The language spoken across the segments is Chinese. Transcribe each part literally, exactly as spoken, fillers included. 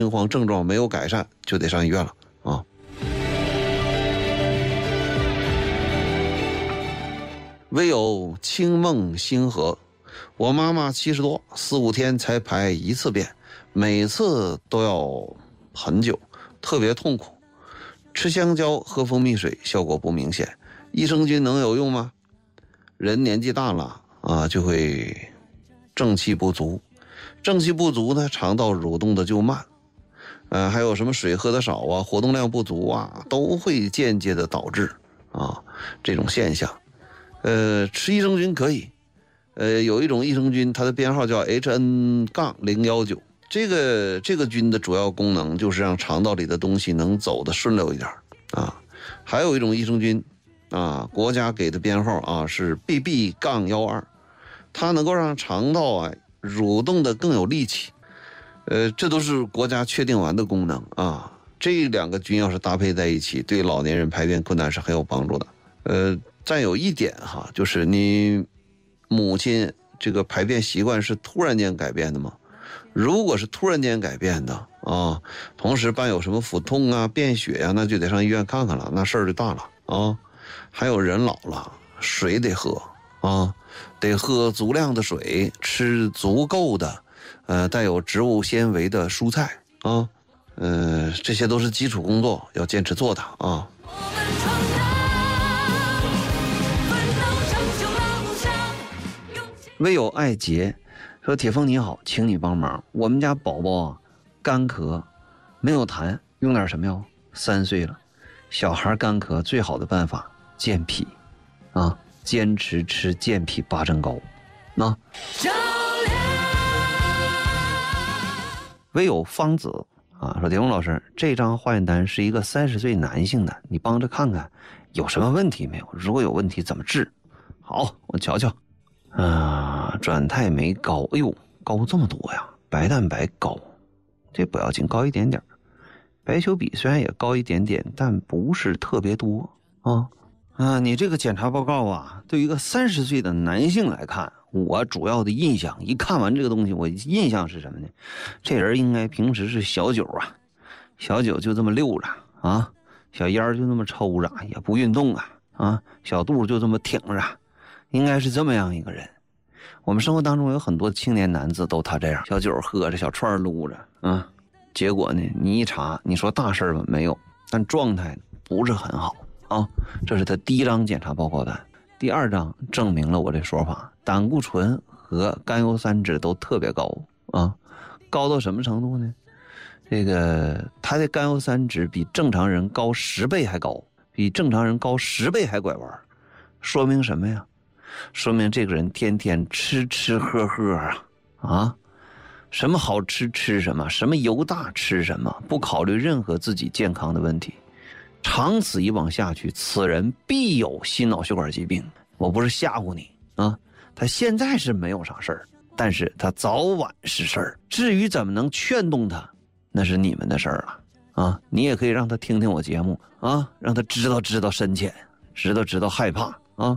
惊慌症状没有改善，就得上医院了啊。唯有清梦星河，我妈妈七十多，四五天才排一次便，每次都要很久，特别痛苦。吃香蕉喝蜂蜜水效果不明显，益生菌能有用吗？人年纪大了啊，就会正气不足，正气不足呢，肠道蠕动的就慢，呃，还有什么水喝的少啊，活动量不足啊，都会间接的导致啊这种现象。呃，吃益生菌可以，呃，有一种益生菌，它的编号叫 H N 零一九。这个这个菌的主要功能就是让肠道里的东西能走得顺溜一点啊。还有一种益生菌啊，国家给的编号啊是 B B 一二，它能够让肠道啊蠕动的更有力气。呃，这都是国家确定完的功能啊。这两个菌要是搭配在一起，对老年人排便困难是很有帮助的。呃，再有一点哈，就是你母亲这个排便习惯是突然间改变的吗？如果是突然间改变的啊，同时伴有什么腹痛啊、便血呀、啊，那就得上医院看看了，那事儿就大了啊。还有人老了，水得喝啊，得喝足量的水，吃足够的呃带有植物纤维的蔬菜啊，呃，这些都是基础工作，要坚持做的啊。唯有爱杰说：“铁峰你好，请你帮忙，我们家宝宝啊干咳，没有痰，用点什么药？三岁了，小孩干咳最好的办法健脾啊，坚持吃健脾八珍膏。那唯有方子啊说，铁峰老师，这张化验单是一个三十岁男性的，你帮着看看有什么问题没有？如果有问题怎么治？好，我瞧瞧。”啊，转态酶高，哎呦，高这么多呀！白蛋白高，这不要紧，高一点点。白球比虽然也高一点点，但不是特别多啊。啊，你这个检查报告啊，对于一个三十岁的男性来看，我主要的印象，一看完这个东西，我印象是什么呢？这人应该平时是小酒啊，小酒就这么溜着啊，小烟就这么抽着，也不运动啊，啊，小肚就这么挺着。应该是这么样一个人。我们生活当中有很多青年男子都他这样，小酒喝着，小串撸着啊。结果呢，你一查，你说大事吧没有，但状态不是很好啊。这是他第一张检查报告单。第二张证明了我这说法，胆固醇和甘油三酯都特别高啊，高到什么程度呢？这个他的甘油三酯比正常人高十倍还高，比正常人高十倍还拐弯，说明什么呀？说明这个人天天吃吃喝喝啊啊，什么好吃吃什么，什么油大吃什么，不考虑任何自己健康的问题。长此以往下去，此人必有心脑血管疾病。我不是吓唬你啊，他现在是没有啥事儿，但是他早晚是事儿。至于怎么能劝动他，那是你们的事儿了啊。你也可以让他听听我节目啊，让他知道知道深浅，知道知道害怕啊。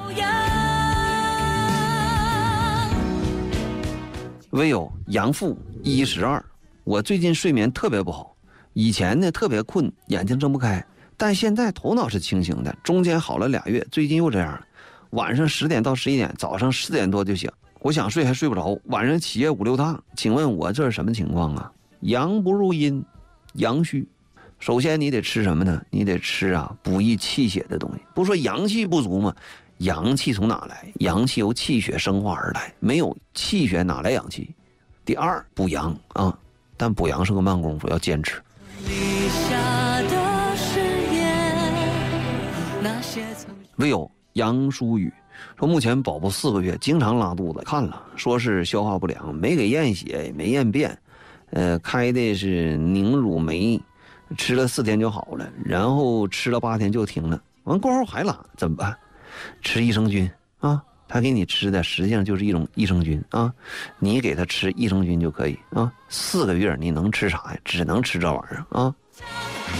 唯有杨父一十二，我最近睡眠特别不好，以前呢特别困，眼睛睁不开，但现在头脑是清醒的，中间好了俩月，最近又这样了，晚上十点到十一点，早上四点多就醒，我想睡还睡不着，晚上起夜五六趟，请问我这是什么情况啊？阳不入阴，阳虚。首先你得吃什么呢？你得吃啊补益气血的东西，不说阳气不足吗？阳气从哪来？阳气由气血生化而来，没有气血哪来阳气？第二，补阳啊，但补阳是个慢功夫，要坚持。唯有杨淑宇说，目前宝宝四个月，经常拉肚子，看了说是消化不良，没给验血，也没验便，呃，开的是凝乳酶，吃了四天就好了，然后吃了八天就停了，完过后还拉，怎么办？吃益生菌啊，他给你吃的实际上就是一种益生菌啊，你给他吃益生菌就可以啊。四个月你能吃啥呀？只能吃这玩意儿啊。